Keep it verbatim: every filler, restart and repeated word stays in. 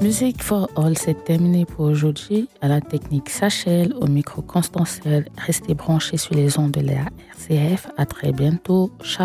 Music for All, c'est terminé pour aujourd'hui. À la technique Sachel, au micro Constancel, restez branchés sur les ondes de la R C F. À très bientôt. Shalom.